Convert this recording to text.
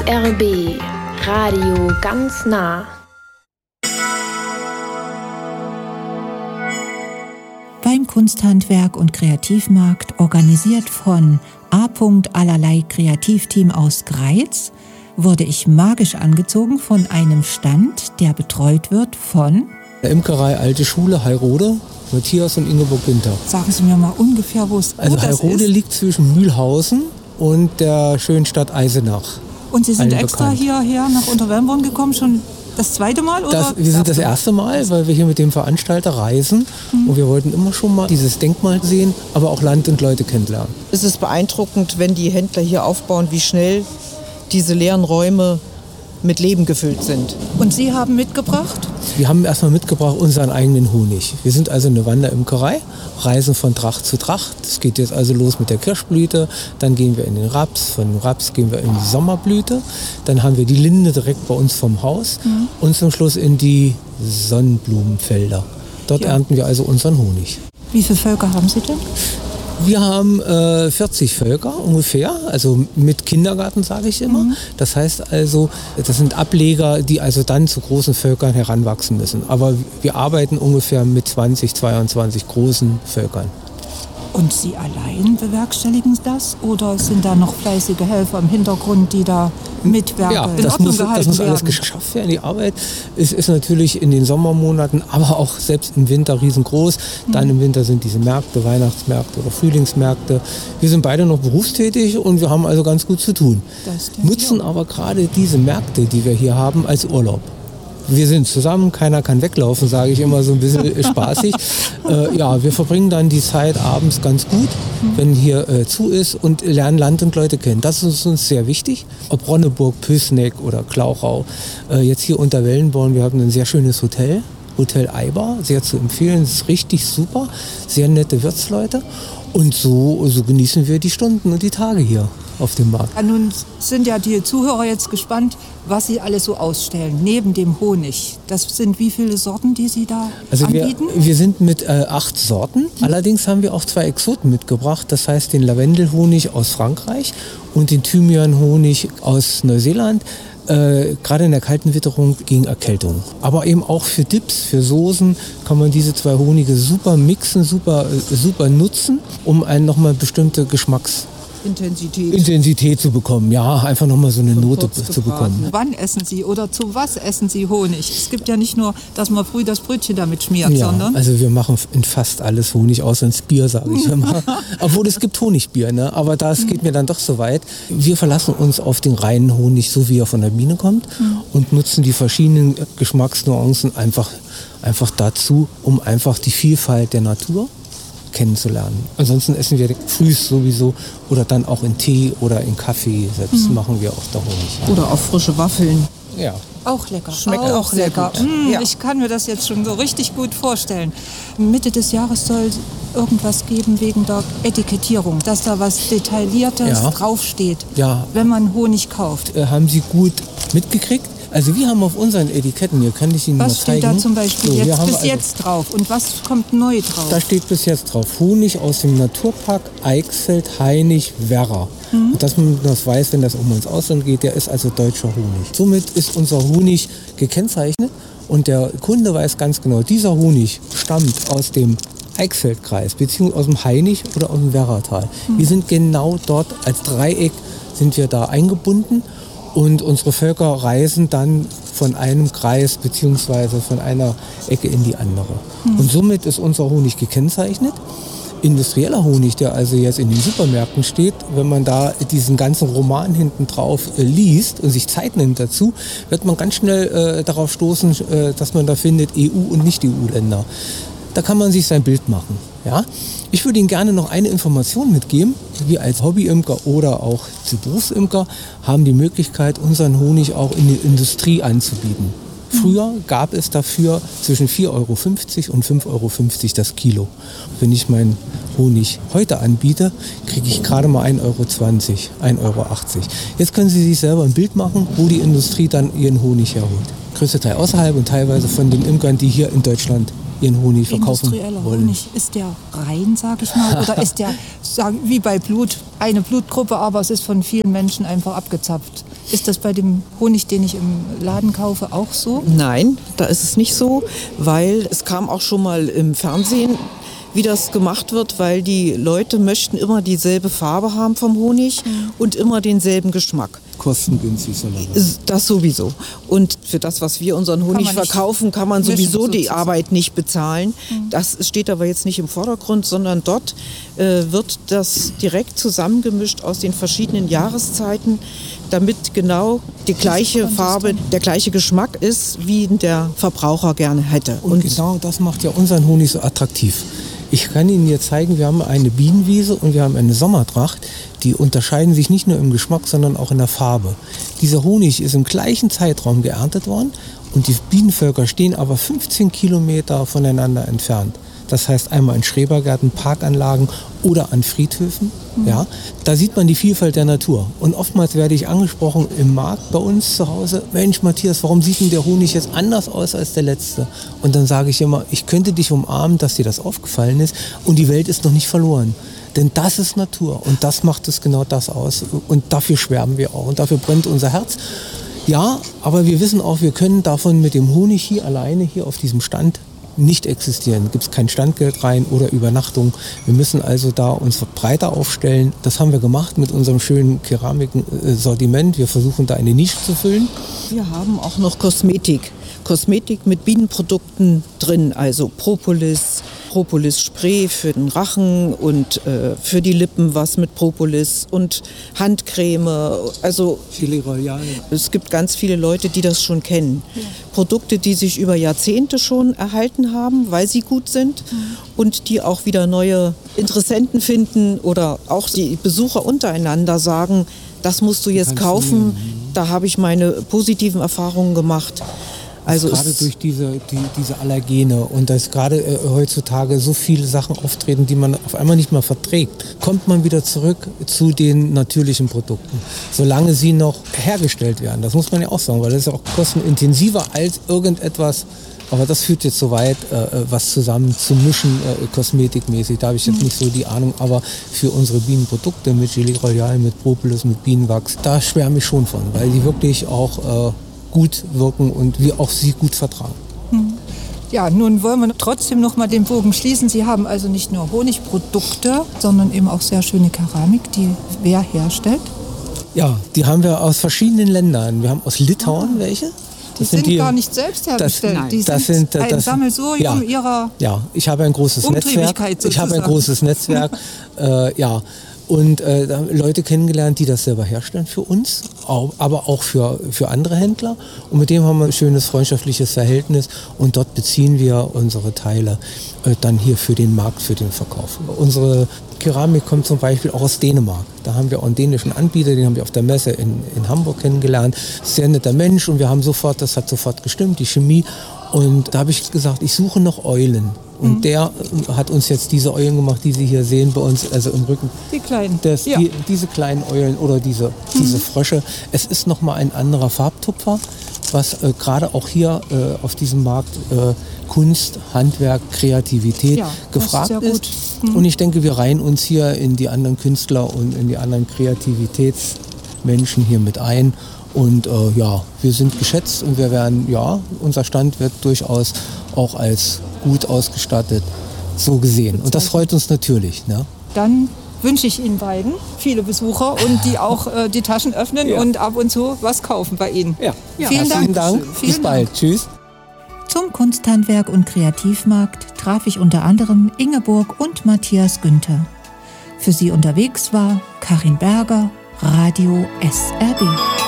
RBB Radio ganz nah. Beim Kunsthandwerk und Kreativmarkt, organisiert von A. Allerlei Kreativteam aus Greiz, wurde ich magisch angezogen von einem Stand, der betreut wird von der Imkerei Alte Schule Heyrode, Matthias und Ingeborg Günther. Sagen Sie mir mal ungefähr, wo es Also Heyrode liegt zwischen Mühlhausen und der schönen Stadt Eisenach. Und Sie sind extra hierher nach Unterwelmborn gekommen, schon das zweite Mal? Oder? Wir sind das erste Mal, weil wir hier mit dem Veranstalter reisen. Und wir wollten immer schon mal dieses Denkmal sehen, aber auch Land und Leute kennenlernen. Es ist beeindruckend, wenn die Händler hier aufbauen, wie schnell diese leeren Räume mit Leben gefüllt sind. Und Sie haben mitgebracht? Wir haben erstmal mitgebracht unseren eigenen Honig. Wir sind also eine Wanderimkerei, reisen von Tracht zu Tracht. Es geht jetzt also los mit der Kirschblüte, dann gehen wir in den Raps, von dem Raps gehen wir in die Sommerblüte, dann haben wir die Linde direkt bei uns vom Haus und zum Schluss in die Sonnenblumenfelder. Dort ernten wir also unseren Honig. Wie viele Völker haben Sie denn? Wir haben 40 Völker ungefähr, also mit Kindergarten sage ich immer. Das heißt also, das sind Ableger, die also dann zu großen Völkern heranwachsen müssen. Aber wir arbeiten ungefähr mit 20, 22 großen Völkern. Und Sie allein bewerkstelligen das? Oder sind da noch fleißige Helfer im Hintergrund, die da mitwerken? Ja, das muss alles geschafft werden. Die Arbeit ist natürlich in den Sommermonaten, aber auch selbst im Winter riesengroß. Dann im Winter sind diese Märkte, Weihnachtsmärkte oder Frühlingsmärkte. Wir sind beide noch berufstätig und wir haben also ganz gut zu tun. Nutzen aber gerade diese Märkte, die wir hier haben, als Urlaub. Wir sind zusammen, keiner kann weglaufen, sage ich immer so ein bisschen spaßig. Wir verbringen dann die Zeit abends ganz gut, wenn hier zu ist und lernen Land und Leute kennen. Das ist uns sehr wichtig. Ob Ronneburg, Püßneck oder Klauchau, jetzt hier Unterwelmborn, wir haben ein sehr schönes Hotel, Hotel Eiber, sehr zu empfehlen, es ist richtig super, sehr nette Wirtsleute. Und so genießen wir die Stunden und die Tage hier auf dem Markt. Ja, nun sind ja die Zuhörer jetzt gespannt, was Sie alles so ausstellen, neben dem Honig. Das sind wie viele Sorten, die Sie da anbieten? Wir sind mit 8 Sorten. Allerdings haben wir auch 2 Exoten mitgebracht. Das heißt den Lavendelhonig aus Frankreich und den Thymianhonig aus Neuseeland. Gerade in der kalten Witterung gegen Erkältung. Aber eben auch für Dips, für Soßen kann man diese 2 Honige super mixen, super nutzen, um einen nochmal bestimmte Intensität zu bekommen. Ja, einfach nochmal so eine Note zu bekommen. Wann essen Sie oder zu was essen Sie Honig? Es gibt ja nicht nur, dass man früh das Brötchen damit schmiert, sondern... Also wir machen in fast alles Honig, außer ins Bier, sage ich immer. Obwohl es gibt Honigbier, ne? Aber das geht mir dann doch so weit. Wir verlassen uns auf den reinen Honig, so wie er von der Biene kommt und nutzen die verschiedenen Geschmacksnuancen einfach dazu, um einfach die Vielfalt der Natur kennenzulernen. Ansonsten essen wir früh sowieso oder dann auch in Tee oder in Kaffee. Selbst machen wir auch da Honig. Oder auch frische Waffeln. Ja. Auch lecker. Schmeckt auch lecker. Ja. Ich kann mir das jetzt schon so richtig gut vorstellen. Mitte des Jahres soll irgendwas geben wegen der Etikettierung, dass da was Detailliertes draufsteht, wenn man Honig kauft. Haben Sie gut mitgekriegt? Also wir haben auf unseren Etiketten, hier kann ich Ihnen mal zeigen. Was steht da zum Beispiel jetzt drauf und was kommt neu drauf? Da steht bis jetzt drauf Honig aus dem Naturpark Eichsfeld-Hainich-Werra. Und dass man das weiß, wenn das auch mal ins Ausland geht, der ist also deutscher Honig. Somit ist unser Honig gekennzeichnet und der Kunde weiß ganz genau, dieser Honig stammt aus dem Eichsfeldkreis, beziehungsweise aus dem Hainich oder aus dem Werratal. Wir sind genau dort als Dreieck sind wir da eingebunden. Und unsere Völker reisen dann von einem Kreis bzw. von einer Ecke in die andere. Und somit ist unser Honig gekennzeichnet. Industrieller Honig, der also jetzt in den Supermärkten steht, wenn man da diesen ganzen Roman hinten drauf liest und sich Zeit nimmt dazu, wird man ganz schnell darauf stoßen, dass man da findet EU- und Nicht-EU-Länder. Da kann man sich sein Bild machen. Ja? Ich würde Ihnen gerne noch eine Information mitgeben. Wir als Hobbyimker oder auch als Berufsimker haben die Möglichkeit, unseren Honig auch in die Industrie anzubieten. Früher gab es dafür zwischen 4,50 € und 5,50 € das Kilo. Wenn ich meinen Honig heute anbiete, kriege ich gerade mal 1,20 €, 1,80 €. Jetzt können Sie sich selber ein Bild machen, wo die Industrie dann ihren Honig herholt. Größter Teil außerhalb und teilweise von den Imkern, die hier in Deutschland ihren Honig verkaufen wollen. Honig, ist der rein, sage ich mal, oder ist der wie bei Blut eine Blutgruppe, aber es ist von vielen Menschen einfach abgezapft. Ist das bei dem Honig, den ich im Laden kaufe, auch so? Nein, da ist es nicht so, weil es kam auch schon mal im Fernsehen, wie das gemacht wird, weil die Leute möchten immer dieselbe Farbe haben vom Honig und immer denselben Geschmack. Kostengünstig soll er sein. Das sowieso. Und für das, was wir unseren Honig verkaufen, kann man sowieso die Arbeit nicht bezahlen. Das steht aber jetzt nicht im Vordergrund, sondern dort wird das direkt zusammengemischt aus den verschiedenen Jahreszeiten, damit genau die gleiche Farbe, der gleiche Geschmack ist, wie der Verbraucher gerne hätte. Und genau das macht ja unseren Honig so attraktiv. Ich kann Ihnen jetzt zeigen, wir haben eine Bienenwiese und wir haben eine Sommertracht. Die unterscheiden sich nicht nur im Geschmack, sondern auch in der Farbe. Dieser Honig ist im gleichen Zeitraum geerntet worden und die Bienenvölker stehen aber 15 Kilometer voneinander entfernt. Das heißt einmal in Schrebergärten, Parkanlagen oder an Friedhöfen. Ja, da sieht man die Vielfalt der Natur. Und oftmals werde ich angesprochen im Markt bei uns zu Hause, Mensch Matthias, warum sieht denn der Honig jetzt anders aus als der letzte? Und dann sage ich immer, ich könnte dich umarmen, dass dir das aufgefallen ist und die Welt ist noch nicht verloren. Denn das ist Natur und das macht es genau das aus. Und dafür schwärmen wir auch und dafür brennt unser Herz. Ja, aber wir wissen auch, wir können davon mit dem Honig hier alleine hier auf diesem Stand nicht existieren. Gibt es kein Standgeld rein oder Übernachtung. Wir müssen also da uns breiter aufstellen. Das haben wir gemacht mit unserem schönen Keramik-Sortiment. Wir versuchen da eine Nische zu füllen. Wir haben auch noch Kosmetik. Kosmetik mit Bienenprodukten drin, also Propolis-Spray für den Rachen und für die Lippen was mit Propolis und Handcreme. Also Gelee Royal. Es gibt ganz viele Leute, die das schon kennen. Ja. Produkte, die sich über Jahrzehnte schon erhalten haben, weil sie gut sind und die auch wieder neue Interessenten finden oder auch die Besucher untereinander sagen, das musst du jetzt kaufen, da habe ich meine positiven Erfahrungen gemacht. Also gerade durch diese Allergene und dass gerade heutzutage so viele Sachen auftreten, die man auf einmal nicht mehr verträgt, kommt man wieder zurück zu den natürlichen Produkten. Solange sie noch hergestellt werden, das muss man ja auch sagen, weil das ist ja auch kostenintensiver als irgendetwas. Aber das führt jetzt so weit, was zusammen zu mischen, kosmetikmäßig. Da habe ich jetzt nicht so die Ahnung. Aber für unsere Bienenprodukte mit Gelee Royal, mit Propolis, mit Bienenwachs, da schwärme ich schon von, weil die wirklich auch gut wirken und wir auch sie gut vertragen. Ja, nun wollen wir trotzdem noch mal den Bogen schließen. Sie haben also nicht nur Honigprodukte, sondern eben auch sehr schöne Keramik, die wer herstellt? Ja, die haben wir aus verschiedenen Ländern. Wir haben aus Litauen welche. Die sind gar nicht selbst hergestellt. Die sind ein Sammelsurium ihrer ich habe ein großes Netzwerk. Ja. Und Leute kennengelernt, die das selber herstellen für uns, aber auch für andere Händler. Und mit dem haben wir ein schönes freundschaftliches Verhältnis und dort beziehen wir unsere Teile dann hier für den Markt, für den Verkauf. Unsere Keramik kommt zum Beispiel auch aus Dänemark. Da haben wir auch einen dänischen Anbieter, den haben wir auf der Messe in Hamburg kennengelernt. Sehr netter Mensch und wir haben das hat sofort gestimmt, die Chemie. Und da habe ich gesagt, ich suche noch Eulen. Und der hat uns jetzt diese Eulen gemacht, die Sie hier sehen bei uns, also im Rücken. Die kleinen. Diese kleinen Eulen oder diese Frösche. Es ist nochmal ein anderer Farbtupfer, was gerade auch hier auf diesem Markt Kunst, Handwerk, Kreativität gefragt ist. Und ich denke, wir reihen uns hier in die anderen Künstler und in die anderen Kreativitätsmenschen hier mit ein. Und wir sind geschätzt und wir werden, unser Stand wird durchaus auch als gut ausgestattet so gesehen. Und das freut uns natürlich. Ne? Dann wünsche ich Ihnen beiden viele Besucher und die auch die Taschen öffnen und ab und zu was kaufen bei Ihnen. Ja. Vielen Dank. Bis bald. Tschüss. Zum Kunsthandwerk und Kreativmarkt traf ich unter anderem Ingeborg und Matthias Günther. Für Sie unterwegs war Karin Berger, Radio SRB.